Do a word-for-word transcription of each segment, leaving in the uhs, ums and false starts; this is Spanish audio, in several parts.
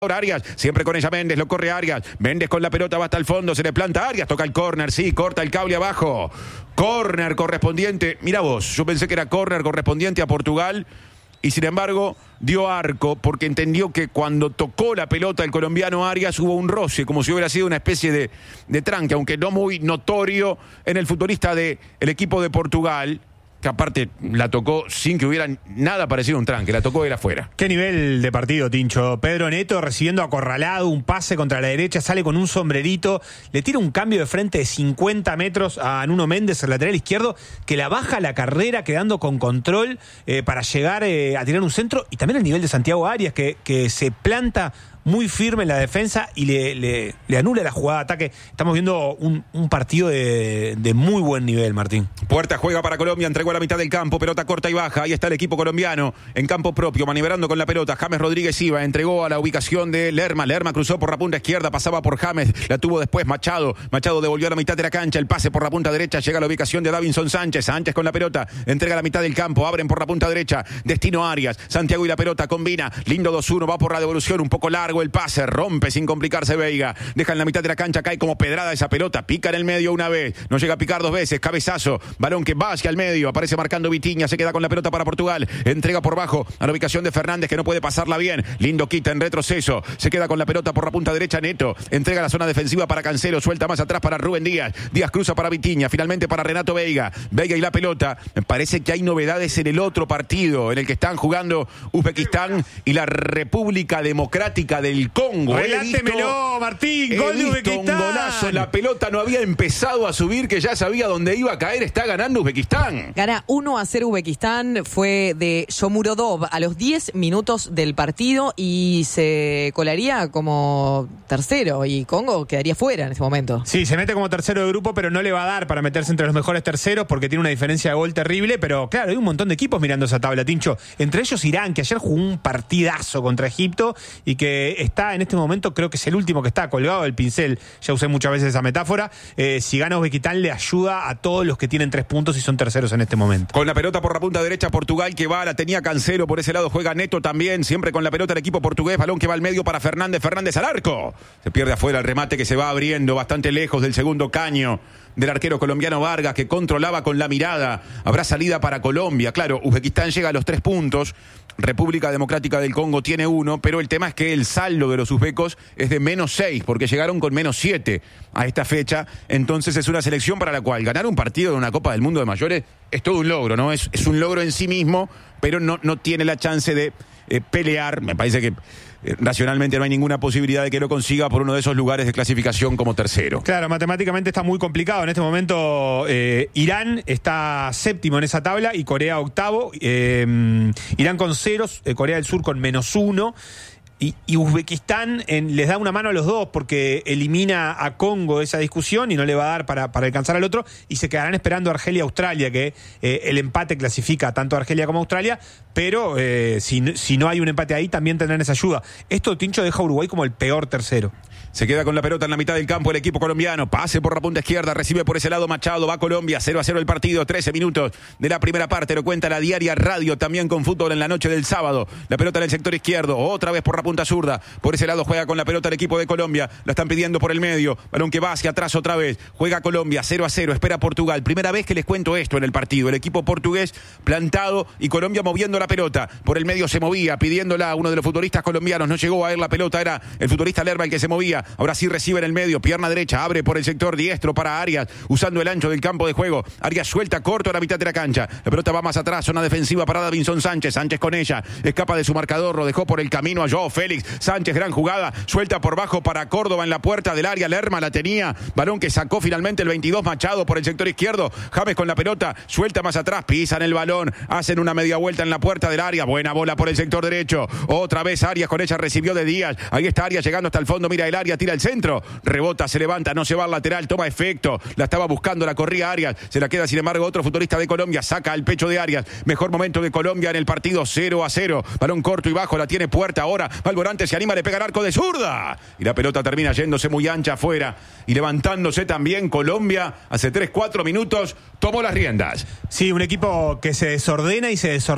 Ahora Arias, siempre con ella Méndez, lo corre Arias. Méndez con la pelota va hasta el fondo, se le planta a Arias, toca el córner, sí, corta el cable abajo. Córner correspondiente, mira vos, yo pensé que era córner correspondiente a Portugal y sin embargo dio arco porque entendió que cuando tocó la pelota el colombiano Arias hubo un roce, como si hubiera sido una especie de, de tranque, aunque no muy notorio en el futbolista del equipo de Portugal, que aparte la tocó sin que hubiera nada parecido a un tranque, la tocó de afuera. Qué nivel de partido, Tincho. Pedro Neto recibiendo acorralado, un pase contra la derecha, sale con un sombrerito, le tira un cambio de frente de cincuenta metros a Nuno Méndez, el lateral izquierdo, que la baja la carrera quedando con control eh, para llegar eh, a tirar un centro, y también el nivel de Santiago Arias, que, que se planta muy firme en la defensa y le, le, le anula la jugada de ataque. Estamos viendo un, un partido de, de muy buen nivel, Martín. Puerta juega para Colombia, entregó a la mitad del campo, pelota corta y baja. Ahí está el equipo colombiano en campo propio, maniobrando con la pelota. James Rodríguez iba, entregó a la ubicación de Lerma. Lerma cruzó por la punta izquierda, pasaba por James, la tuvo después Machado. Machado devolvió a la mitad de la cancha, el pase por la punta derecha, llega a la ubicación de Davinson Sánchez. Sánchez con la pelota, entrega a la mitad del campo, abren por la punta derecha, destino Arias. Santiago y la pelota combina, lindo dos uno, va por la devolución, un poco largo el pase, rompe sin complicarse Veiga, deja en la mitad de la cancha, cae como pedrada esa pelota, pica en el medio una vez, no llega a picar dos veces, cabezazo, balón que va hacia el medio, aparece marcando Vitinha, se queda con la pelota para Portugal, entrega por bajo a la ubicación de Fernández, que no puede pasarla bien, lindo quita en retroceso, se queda con la pelota por la punta derecha Neto, entrega la zona defensiva para Cancelo, suelta más atrás para Rubén Díaz, Díaz cruza para Vitinha, finalmente para Renato Veiga, Veiga y la pelota. Me parece que hay novedades en el otro partido, en el que están jugando Uzbekistán y la República Democrática del Congo. Relántemelo, Martín, gol de Uzbekistán. Un golazo, la pelota no había empezado a subir, que ya sabía dónde iba a caer, está ganando Uzbekistán. Gana uno a cero Uzbekistán, fue de Shomurodov a los diez minutos del partido y se colaría como tercero y Congo quedaría fuera en ese momento. Sí, se mete como tercero de grupo, pero no le va a dar para meterse entre los mejores terceros porque tiene una diferencia de gol terrible, pero claro, hay un montón de equipos mirando esa tabla, Tincho. Entre ellos Irán, que ayer jugó un partidazo contra Egipto y que está en este momento, creo que es el último que está colgado del pincel, ya usé muchas veces esa metáfora. Eh, si gana Uzbekistán le ayuda a todos los que tienen tres puntos y son terceros en este momento. Con la pelota por la punta derecha Portugal, que va, la tenía Cancelo, por ese lado juega Neto también, siempre con la pelota el equipo portugués, balón que va al medio para Fernández, Fernández al arco, se pierde afuera el remate que se va abriendo bastante lejos del segundo caño del arquero colombiano Vargas, que controlaba con la mirada. Habrá salida para Colombia. Claro, Uzbekistán llega a los tres puntos, República Democrática del Congo tiene uno, pero el tema es que el saldo de los uzbecos es de menos seis, porque llegaron con menos siete a esta fecha. Entonces es una selección para la cual ganar un partido de una Copa del Mundo de mayores es todo un logro, ¿no? Es, es un logro en sí mismo, pero no, no tiene la chance de eh, pelear. Me parece que Eh, racionalmente no hay ninguna posibilidad de que lo consiga por uno de esos lugares de clasificación como tercero. Claro, matemáticamente está muy complicado. En este momento eh, Irán está séptimo en esa tabla y Corea octavo. Eh, Irán con ceros, eh, Corea del Sur con menos uno. Y, y Uzbekistán en, les da una mano a los dos porque elimina a Congo de esa discusión y no le va a dar para, para alcanzar al otro, y se quedarán esperando a Argelia y Australia, que eh, el empate clasifica tanto a Argelia como a Australia, pero eh, si, si no hay un empate ahí también tendrán esa ayuda. Esto, Tincho, deja a Uruguay como el peor tercero. Se queda con la pelota en la mitad del campo el equipo colombiano, pase por la punta izquierda, recibe por ese lado Machado, va Colombia, cero a cero el partido, trece minutos de la primera parte, lo cuenta la Diaria Radio, también con fútbol en la noche del sábado. La pelota en el sector izquierdo, otra vez por la punta zurda, por ese lado juega con la pelota el equipo de Colombia, la están pidiendo por el medio, balón que va hacia atrás otra vez, juega Colombia, cero a cero, espera Portugal, primera vez que les cuento esto en el partido, el equipo portugués plantado y Colombia moviendo la pelota, por el medio se movía, pidiéndola a uno de los futbolistas colombianos, no llegó a ver la pelota, era el futbolista Lerma el que se movía, ahora sí recibe en el medio, pierna derecha, abre por el sector diestro para Arias, usando el ancho del campo de juego, Arias suelta corto a la mitad de la cancha, la pelota va más atrás, zona defensiva para Davinson Sánchez, Sánchez con ella, escapa de su marcador, lo dejó por el camino a Joao Félix, Sánchez, gran jugada, suelta por bajo para Córdoba en la puerta del área, Lerma la tenía, balón que sacó finalmente el veintidós Machado por el sector izquierdo, James con la pelota, suelta más atrás, pisan el balón, hacen una media vuelta en la puerta del área, buena bola por el sector derecho, otra vez Arias con ella, recibió de Díaz, ahí está Arias llegando hasta el fondo, mira el área, tira el centro, rebota, se levanta, no se va al lateral, toma efecto, la estaba buscando, la corría Arias, se la queda sin embargo otro futbolista de Colombia, saca al pecho de Arias, mejor momento de Colombia en el partido, cero a cero, balón corto y bajo, la tiene Puerta ahora, Valvorante se anima, le pega al arco de zurda, y la pelota termina yéndose muy ancha afuera, y levantándose también Colombia, hace tres cuatro minutos, tomó las riendas. Sí, un equipo que se desordena y se desordena para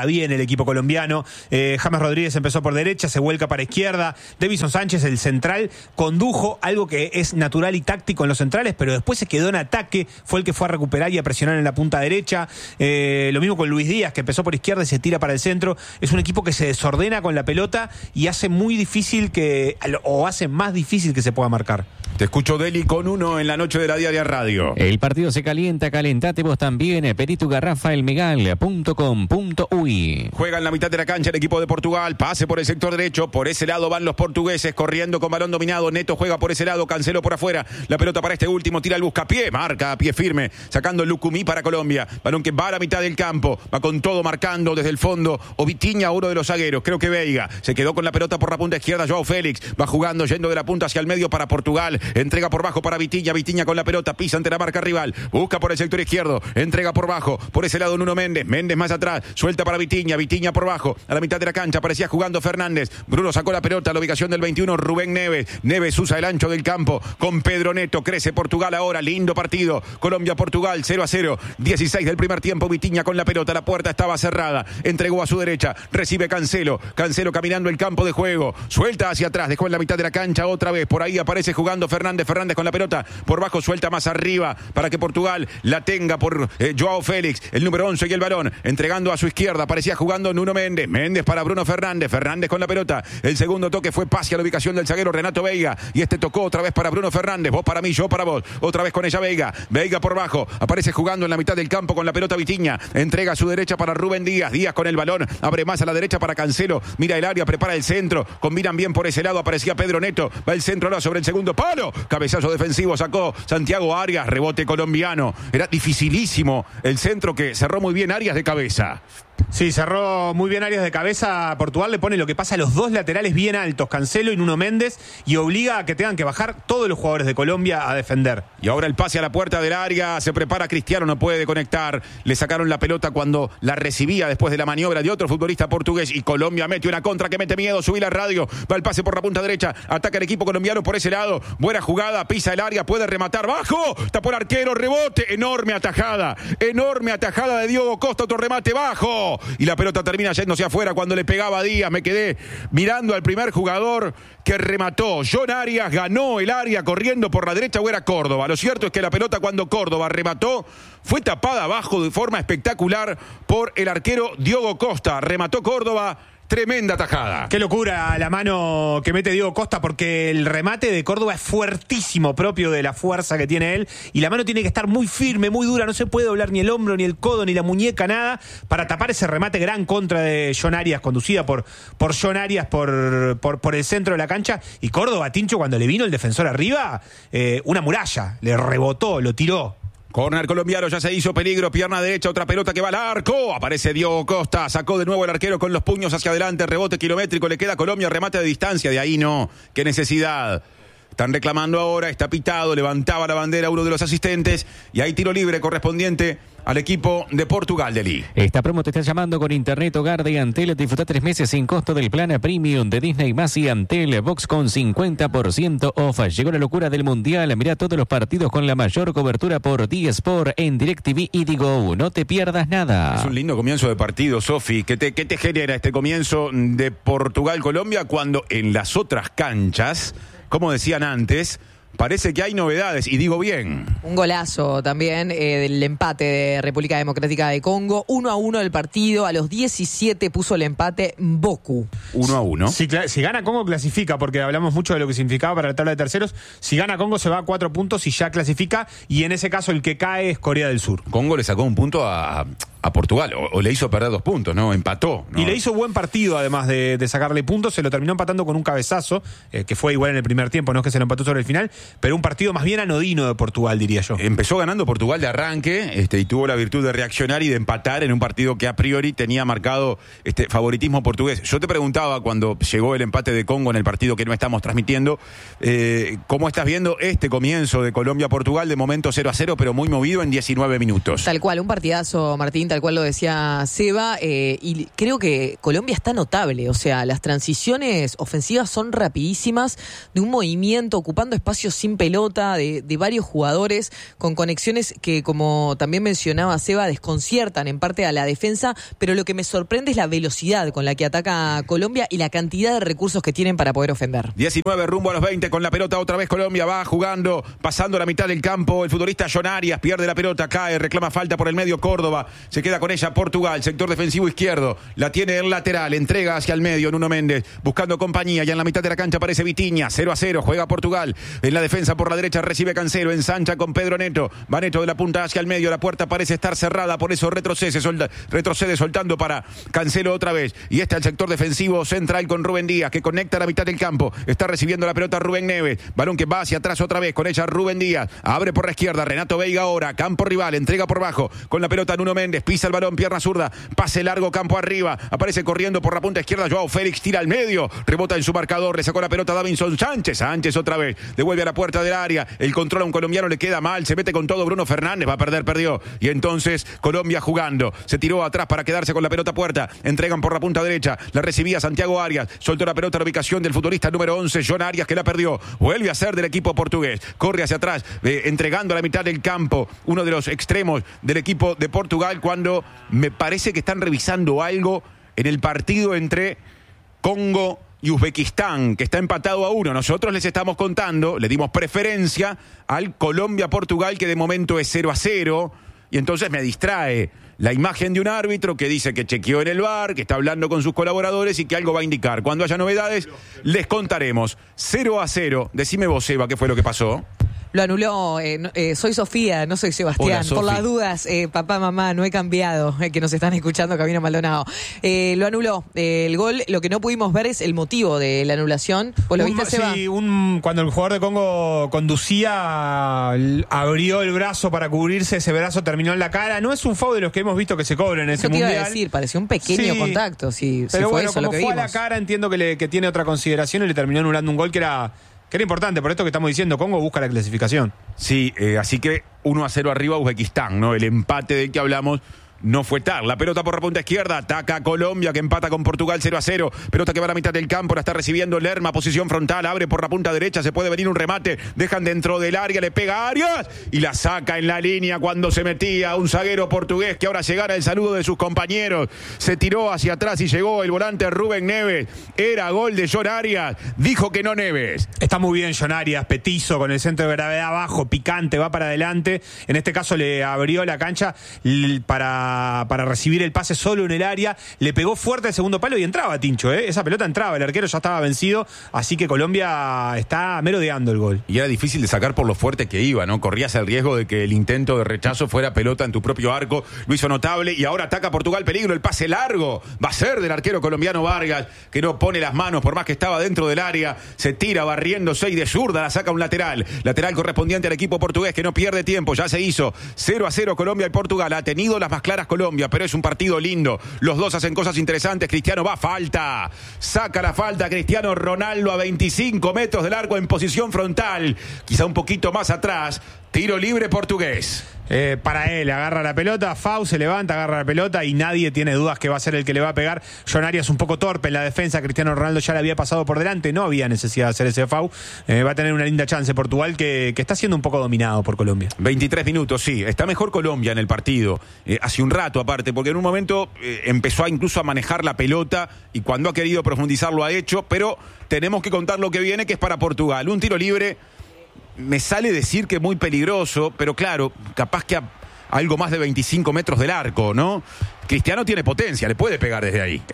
marca bien el equipo colombiano. Eh, James Rodríguez empezó por derecha, se vuelca para izquierda. Davison Sánchez, el central, condujo algo que es natural y táctico en los centrales, pero después se quedó en ataque, fue el que fue a recuperar y a presionar en la punta derecha. Eh, lo mismo con Luis Díaz, que empezó por izquierda y se tira para el centro. Es un equipo que se desordena con la pelota y hace muy difícil que, o hace más difícil que se pueda marcar. Te escucho, Deli, con uno en la noche de la Diaria Radio. El partido se calienta, calentate vos también. Pedí tu garrafa elmegal punto com punto uy. Juega en la mitad de la cancha el equipo de Portugal. Pase por el sector derecho. Por ese lado van los portugueses corriendo con balón dominado. Neto juega por ese lado. Cancelo por afuera. La pelota para este último. Tira el buscapié. Marca a pie firme. Sacando el Lucumí para Colombia. Balón que va a la mitad del campo. Va con todo marcando desde el fondo. O Vitinha, uno de los zagueros. Creo que Veiga. Se quedó con la pelota por la punta izquierda. Joao Félix va jugando, yendo de la punta hacia el medio para Portugal. Entrega por bajo para Vitinha. Vitinha con la pelota. Pisa ante la marca rival. Busca por el sector izquierdo. Entrega por bajo. Por ese lado Nuno Méndez. Méndez más atrás. Suelta para Vitinha. Vitinha por bajo. A la mitad de la cancha parecía jugando Fernández. Bruno sacó la pelota a la ubicación del veintiuno. Rubén Neves. Neves usa el ancho del campo con Pedro Neto. Crece Portugal ahora. Lindo partido. Colombia-Portugal cero a cero. dieciséis del primer tiempo. Vitinha con la pelota. La puerta estaba cerrada. Entregó a su derecha. Recibe Cancelo. Cancelo caminando el campo de juego. Suelta hacia atrás. Dejó en la mitad de la cancha otra vez. Por ahí aparece jugando Fernández. Fernández con la pelota. Por bajo suelta más arriba para que Portugal la tenga por eh, Joao Félix. El número once y el balón. Entregando a su izquierda. Parecía jugando Nuno Méndez. Méndez para Bruno Fernández. Fernández con la pelota. El segundo toque fue pase a la ubicación del zaguero Renato Veiga. Y este tocó otra vez para Bruno Fernández. Vos para mí, yo para vos. Otra vez con ella Veiga. Veiga por bajo. Aparece jugando en la mitad del campo con la pelota Vitinha. Entrega a su derecha para Rubén Díaz. Díaz con el balón. Abre más a la derecha para Cancelo. Mira el área. Prepara el centro. Combinan bien por ese lado. Aparecía Pedro Neto. Va el centro ahora sobre el segundo palo. Cabezazo defensivo. Sacó Santiago Arias. Rebote colombiano. Era dificilísimo el centro que cerró muy bien Arias de cabeza. Sí, cerró muy bien Arias de cabeza. Portugal le pone lo que pasa a los dos laterales bien altos, Cancelo y Nuno Méndez, y obliga a que tengan que bajar todos los jugadores de Colombia a defender. Y ahora el pase a la puerta del área. Se prepara Cristiano, no puede conectar. Le sacaron la pelota cuando la recibía después de la maniobra de otro futbolista portugués. Y Colombia mete una contra que mete miedo. Subí la radio. Va el pase por la punta derecha. Ataca el equipo colombiano por ese lado. Buena jugada. Pisa el área. Puede rematar. Bajo. Tapó el arquero. Rebote. Enorme atajada. Enorme atajada de Diogo Costa. Otro remate bajo. Y la pelota termina yéndose afuera cuando le pegaba a Díaz. Me quedé mirando al primer jugador que remató. John Arias ganó el área corriendo por la derecha, o era Córdoba. Lo cierto es que la pelota, cuando Córdoba remató, fue tapada abajo de forma espectacular por el arquero Diogo Costa. Remató Córdoba. Tremenda tajada. Qué locura la mano que mete Diego Costa, porque el remate de Córdoba es fuertísimo, propio de la fuerza que tiene él, y la mano tiene que estar muy firme, muy dura, no se puede doblar ni el hombro, ni el codo, ni la muñeca, nada, para tapar ese remate gran contra de John Arias, conducida por, por John Arias por, por, por el centro de la cancha. Y Córdoba, Tincho, cuando le vino el defensor arriba, eh, una muralla, le rebotó, lo tiró. Corner colombiano, ya se hizo peligro, pierna derecha, otra pelota que va al arco, aparece Diogo Costa, sacó de nuevo el arquero con los puños hacia adelante, rebote kilométrico, le queda a Colombia, remate de distancia, de ahí no, qué necesidad. Están reclamando ahora, está pitado, levantaba la bandera uno de los asistentes y hay tiro libre correspondiente al equipo de Portugal, Deli. Esta promo te está llamando con Internet Hogar de Antel. Disfruta tres meses sin costo del plan Premium de Disney más y Antel Box con cincuenta por ciento off. Llegó la locura del Mundial. Mirá todos los partidos con la mayor cobertura por D Sport en DirecTV y Digo. No te pierdas nada. Es un lindo comienzo de partido, Sofi. ¿Qué te, qué te genera este comienzo de Portugal-Colombia cuando en las otras canchas, como decían antes, parece que hay novedades, y digo bien? Un golazo también eh, del empate de República Democrática de Congo. Uno a uno el partido. A los diecisiete puso el empate Mboku. Uno a uno. Si, si gana Congo, clasifica, porque hablamos mucho de lo que significaba para la tabla de terceros. Si gana Congo, se va a cuatro puntos y ya clasifica. Y en ese caso, el que cae es Corea del Sur. Congo le sacó un punto a, a Portugal, o, o le hizo perder dos puntos, ¿no? Empató, ¿no? Y le hizo buen partido, además de, de sacarle puntos. Se lo terminó empatando con un cabezazo, eh, que fue igual en el primer tiempo, no es que se lo empató sobre el final, pero un partido más bien anodino de Portugal, diría yo. Empezó ganando Portugal de arranque, este, y tuvo la virtud de reaccionar y de empatar en un partido que a priori tenía marcado este favoritismo portugués. Yo te preguntaba cuando llegó el empate de Congo en el partido que no estamos transmitiendo, eh, ¿cómo estás viendo este comienzo de Colombia-Portugal? De momento cero a cero, pero muy movido en diecinueve minutos. Tal cual, un partidazo, Martín. tal cual lo decía Seba, eh, y creo que Colombia está notable, o sea, las transiciones ofensivas son rapidísimas, de un movimiento, ocupando espacios sin pelota, de, de varios jugadores, con conexiones que, como también mencionaba Seba, desconciertan en parte a la defensa, pero lo que me sorprende es la velocidad con la que ataca Colombia y la cantidad de recursos que tienen para poder ofender. diecinueve rumbo a los veinte con la pelota otra vez Colombia, va jugando, pasando la mitad del campo, el futbolista John Arias pierde la pelota, cae, reclama falta por el medio Córdoba, se queda con ella Portugal, sector defensivo izquierdo, la tiene el lateral, entrega hacia el medio Nuno Méndez, buscando compañía, ya en la mitad de la cancha aparece Vitinha, cero a cero, juega Portugal, en la defensa por la derecha recibe Cancelo, ensancha con Pedro Neto, va Neto de la punta hacia el medio, la puerta parece estar cerrada, por eso retrocede, solta, retrocede soltando para Cancelo otra vez, y está el sector defensivo central con Rubén Díaz, que conecta la mitad del campo, está recibiendo la pelota Rubén Neves, balón que va hacia atrás otra vez, con ella Rubén Díaz, abre por la izquierda, Renato Veiga ahora, campo rival, entrega por bajo, con la pelota Nuno Méndez, pisa el balón, pierna zurda, pase largo, campo arriba, aparece corriendo por la punta izquierda, Joao Félix tira al medio, rebota en su marcador, le sacó la pelota a Davinson Sánchez, Sánchez otra vez, devuelve a la puerta del área, el control a un colombiano le queda mal, se mete con todo Bruno Fernández, va a perder, perdió, y entonces Colombia jugando, se tiró atrás para quedarse con la pelota puerta, entregan por la punta derecha, la recibía Santiago Arias, soltó la pelota a la ubicación del futbolista número once, John Arias, que la perdió, vuelve a ser del equipo portugués, corre hacia atrás, eh, entregando a la mitad del campo, uno de los extremos del equipo de Portugal, cuando me parece que están revisando algo en el partido entre Congo y Uzbekistán, que está empatado a uno. Nosotros les estamos contando, le dimos preferencia al Colombia-Portugal, que de momento es cero a cero, y entonces me distrae la imagen de un árbitro que dice que chequeó en el V A R, que está hablando con sus colaboradores y que algo va a indicar. Cuando haya novedades, les contaremos. cero a cero. Decime vos, Eva, ¿qué fue lo que pasó? Lo anuló, eh, no, eh, soy Sofía, no soy Sebastián. Hola, por las dudas, eh, papá, mamá, no he cambiado, eh, que nos están escuchando, Camino Maldonado. Eh, lo anuló, eh, el gol, lo que no pudimos ver es el motivo de la anulación. ¿Vos lo un, viste, Seba? Sí, un, cuando el jugador de Congo conducía, abrió el brazo para cubrirse, ese brazo terminó en la cara. No es un foul de los que hemos visto que se cobran en ese Eso te iba mundial. a decir, pareció un pequeño Sí, contacto, si, pero si fue bueno, eso lo como que fue vimos. a la cara, entiendo que, le, que tiene otra consideración y le terminó anulando un gol que era... que era importante, por esto que estamos diciendo, Congo busca la clasificación. Sí, eh, así que uno a cero arriba Uzbekistán, ¿no? El empate del que hablamos no fue tal. La pelota por la punta izquierda, ataca a Colombia, que empata con Portugal cero a cero. Pelota que va a la mitad del campo, la está recibiendo Lerma, posición frontal, abre por la punta derecha, se puede venir un remate, dejan dentro del área, le pega a Arias y la saca en la línea cuando se metía un zaguero portugués que ahora llegara el saludo de sus compañeros. Se tiró hacia atrás y llegó el volante Rubén Neves. Era gol de John Arias, dijo que no Neves. Está muy bien John Arias, petizo, con el centro de gravedad abajo, picante, va para adelante. En este caso le abrió la cancha para para recibir el pase solo en el área, le pegó fuerte el segundo palo y entraba Tincho, ¿eh? Esa pelota entraba, el arquero ya estaba vencido, así que Colombia está merodeando el gol. Y era difícil de sacar por lo fuerte que iba, ¿no? Corrías el riesgo de que el intento de rechazo fuera pelota en tu propio arco, lo hizo notable y ahora ataca Portugal, peligro, el pase largo, va a ser del arquero colombiano Vargas, que no pone las manos por más que estaba dentro del área, se tira barriéndose y de zurda la saca un lateral, lateral correspondiente al equipo portugués que no pierde tiempo, ya se hizo, cero a cero Colombia y Portugal, ha tenido las más claras Colombia, pero es un partido lindo. Los dos hacen cosas interesantes. Cristiano va, falta. Saca la falta Cristiano Ronaldo a veinticinco metros del arco en posición frontal. Quizá un poquito más atrás. Tiro libre portugués. Eh, para él, agarra la pelota, Fau se levanta, agarra la pelota y nadie tiene dudas que va a ser el que le va a pegar. John Arias un poco torpe en la defensa, Cristiano Ronaldo ya le había pasado por delante, no había necesidad de hacer ese Fau. Eh, va a tener una linda chance Portugal que, que está siendo un poco dominado por Colombia. veintitrés minutos, sí. Está mejor Colombia en el partido. Eh, hace un rato aparte, porque en un momento eh, empezó a incluso a manejar la pelota y cuando ha querido profundizar lo ha hecho, pero tenemos que contar lo que viene, que es para Portugal. Un tiro libre. Me sale decir que muy peligroso, pero claro, capaz que a algo más de veinticinco metros del arco, ¿no? Cristiano tiene potencia, le puede pegar desde ahí.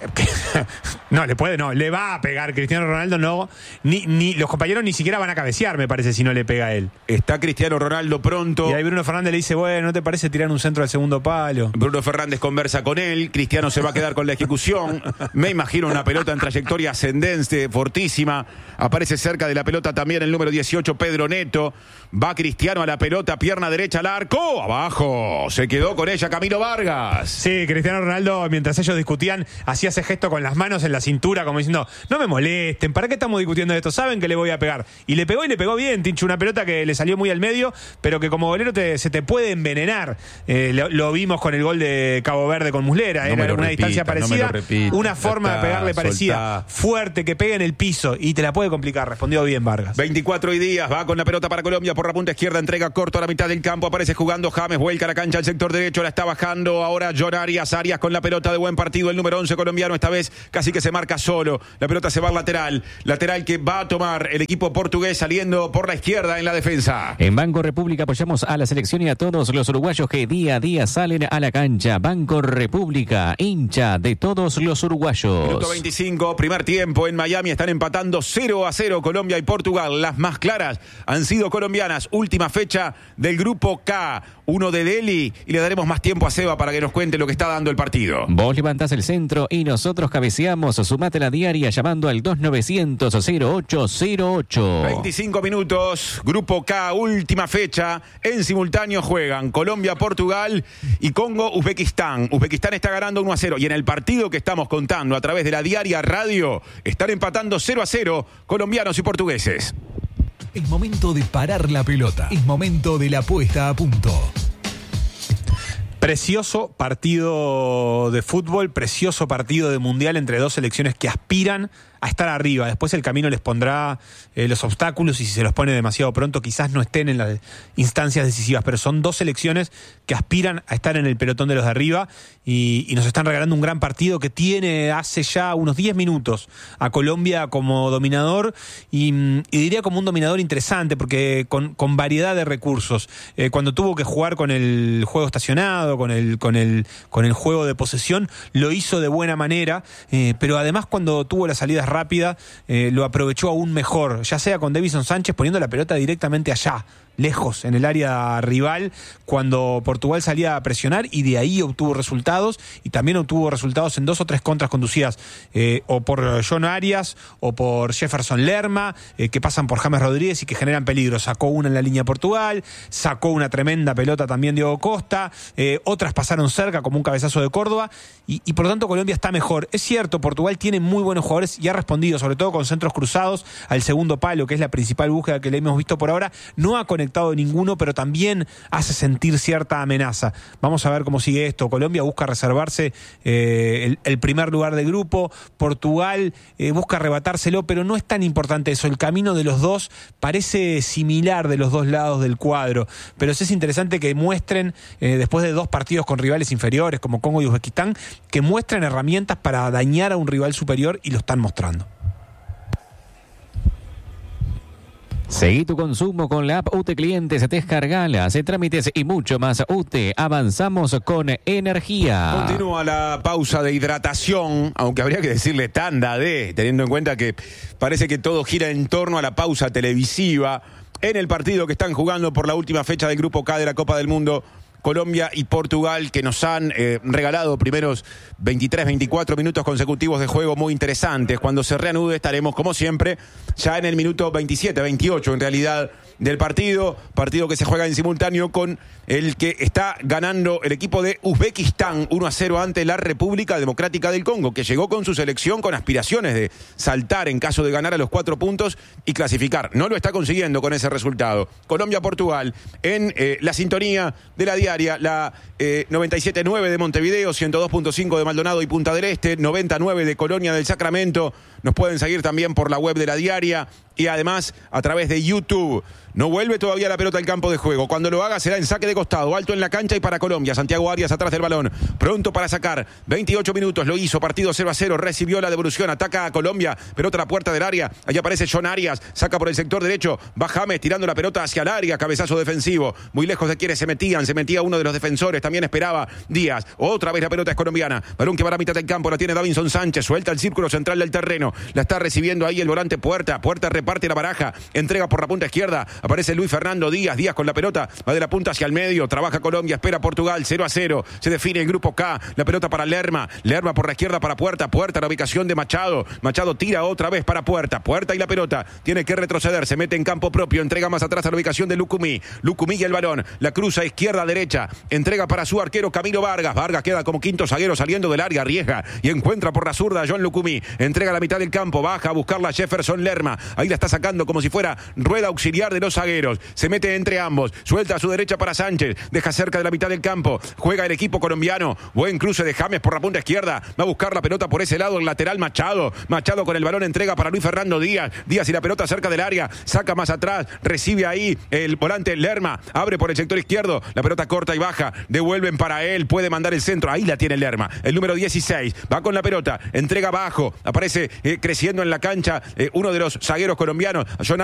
No, le puede, no, le va a pegar. Cristiano Ronaldo no, ni, ni los compañeros ni siquiera van a cabecear, me parece, si no le pega a él. Está Cristiano Ronaldo pronto. Y ahí Bruno Fernández le dice, bueno, ¿no te parece tirar un centro al segundo palo? Bruno Fernández conversa con él, Cristiano se va a quedar con la ejecución. Me imagino una pelota en trayectoria ascendente, fortísima. Aparece cerca de la pelota también el número dieciocho, Pedro Neto. Va Cristiano a la pelota, pierna derecha al arco, abajo. Se quedó con ella Camilo Vargas. Sí, Cristiano Cristiano Ronaldo, mientras ellos discutían, hacía ese gesto con las manos en la cintura, como diciendo, no me molesten, ¿para qué estamos discutiendo esto? Saben que le voy a pegar. Y le pegó y le pegó bien, Tincho, una pelota que le salió muy al medio, pero que como golero te, se te puede envenenar. Eh, lo, lo vimos con el gol de Cabo Verde con Muslera, no era una repita, distancia parecida, no repita, una forma está, de pegarle parecida, soltá. fuerte, que pegue en el piso, y te la puede complicar. Respondió bien Vargas. veinticuatro y Díaz va con la pelota para Colombia por la punta izquierda, entrega corto a la mitad del campo, aparece jugando James, vuelca a la cancha al sector derecho, la está bajando ahora John Arias, Arias con la pelota de buen partido, el número once colombiano, esta vez casi que se marca solo, la pelota se va al lateral, lateral que va a tomar el equipo portugués saliendo por la izquierda en la defensa. En Banco República apoyamos a la selección y a todos los uruguayos que día a día salen a la cancha. Banco República, hincha de todos los uruguayos. Minuto veinticinco, primer tiempo en Miami, están empatando cero a cero Colombia y Portugal. Las más claras han sido colombianas. Última fecha del grupo K, uno de Delhi, y le daremos más tiempo a Seba para que nos cuente lo que está dando el partido. Vos levantás el centro y nosotros cabeceamos. Sumate la diaria llamando al dos novecientos cero ocho cero ocho. veinticinco minutos, grupo K, última fecha. En simultáneo juegan Colombia, Portugal y Congo, Uzbekistán. Uzbekistán está ganando uno a cero y en el partido que estamos contando a través de la diaria radio están empatando cero a cero colombianos y portugueses. Es momento de parar la pelota. Es momento de la puesta a punto. Precioso partido de fútbol, precioso partido de mundial entre dos selecciones que aspiran a estar arriba. Después el camino les pondrá eh, los obstáculos y si se los pone demasiado pronto quizás no estén en las instancias decisivas, pero son dos selecciones que aspiran a estar en el pelotón de los de arriba y, y nos están regalando un gran partido que tiene hace ya unos diez minutos a Colombia como dominador y, y diría como un dominador interesante porque con, con variedad de recursos. Eh, cuando tuvo que jugar con el juego estacionado, con el, con el, con el juego de posesión, lo hizo de buena manera, eh, pero además cuando tuvo las salidas rápida, eh, lo aprovechó aún mejor, ya sea con Davinson Sánchez poniendo la pelota directamente allá, lejos, en el área rival, cuando Portugal salía a presionar y de ahí obtuvo resultados y también obtuvo resultados en dos o tres contras conducidas eh, o por John Arias o por Jefferson Lerma, eh, que pasan por James Rodríguez y que generan peligro. Sacó una en la línea Portugal, sacó una tremenda pelota también Diego Costa, eh, otras pasaron cerca como un cabezazo de Córdoba y, y por lo tanto Colombia está mejor. Es cierto, Portugal tiene muy buenos jugadores y ha respondido, sobre todo con centros cruzados al segundo palo, que es la principal búsqueda que le hemos visto por ahora. No ha conectado ninguno, pero también hace sentir cierta amenaza. Vamos a ver cómo sigue esto. Colombia busca reservarse eh, el, el primer lugar del grupo. Portugal eh, busca arrebatárselo, pero no es tan importante eso. El camino de los dos parece similar de los dos lados del cuadro, pero sí es interesante que muestren, eh, después de dos partidos con rivales inferiores como Congo y Uzbekistán, que muestren herramientas para dañar a un rival superior y lo están mostrando. Seguí tu consumo con la app U T Clientes, descargala, hace trámites y mucho más. U T, avanzamos con energía. Continúa la pausa de hidratación, aunque habría que decirle tanda de, teniendo en cuenta que parece que todo gira en torno a la pausa televisiva en el partido que están jugando por la última fecha del Grupo K de la Copa del Mundo. Colombia y Portugal, que nos han eh, regalado primeros veintitrés, veinticuatro minutos consecutivos de juego muy interesantes. Cuando se reanude estaremos, como siempre, ya en el minuto veintisiete, veintiocho en realidad del partido, partido que se juega en simultáneo con el que está ganando el equipo de Uzbekistán uno a cero ante la República Democrática del Congo, que llegó con su selección con aspiraciones de saltar en caso de ganar a los cuatro puntos y clasificar. No lo está consiguiendo con ese resultado. Colombia-Portugal en eh, la sintonía de la diaria, la eh, noventa y siete punto nueve de Montevideo, ciento dos punto cinco de Maldonado y Punta del Este, noventa y nueve de Colonia del Sacramento. Nos pueden seguir también por la web de la diaria y además a través de YouTube. No vuelve todavía la pelota al campo de juego. Cuando lo haga será en saque de costado, alto en la cancha y para Colombia. Santiago Arias atrás del balón, pronto para sacar. veintiocho minutos, lo hizo, partido cero a cero, recibió la devolución, ataca a Colombia, pelota a la puerta del área. Allí aparece John Arias, saca por el sector derecho, va James tirando la pelota hacia el área, cabezazo defensivo. Muy lejos de quienes se metían, se metía uno de los defensores, también esperaba Díaz. Otra vez la pelota es colombiana, balón que va a la mitad del campo, la tiene Davinson Sánchez, suelta el círculo central del terreno, la está recibiendo ahí el volante Puerta. Puerta reparte la baraja, entrega por la punta izquierda, aparece Luis Fernando Díaz, Díaz con la pelota, va de la punta hacia el medio, trabaja Colombia, espera Portugal, cero a cero, se define el grupo K, la pelota para Lerma, Lerma por la izquierda para Puerta, Puerta la ubicación de Machado, Machado tira otra vez para Puerta, Puerta y la pelota, tiene que retroceder, se mete en campo propio, entrega más atrás a la ubicación de Lucumí, Lucumí y el balón, la cruza izquierda, derecha, derecha, entrega para su arquero Camilo Vargas. Vargas queda como quinto zaguero saliendo del área, arriesga y encuentra por la zurda a John Lucumí. Entrega a la mitad del campo, baja a buscarla a Jefferson Lerma. Ahí la está sacando como si fuera rueda auxiliar de los zagueros. Se mete entre ambos, suelta a su derecha para Sánchez, deja cerca de la mitad del campo. Juega el equipo colombiano. Buen cruce de James por la punta izquierda. Va a buscar la pelota por ese lado, el lateral Machado. Machado con el balón, entrega para Luis Fernando Díaz. Díaz y la pelota cerca del área, saca más atrás, recibe ahí el volante Lerma, abre por el sector izquierdo, la pelota corta y baja, devuelven para él, puede mandar el centro, ahí la tiene Lerma, el número dieciséis, va con la pelota, entrega abajo, aparece eh, creciendo en la cancha eh, uno de los zagueros colombianos, John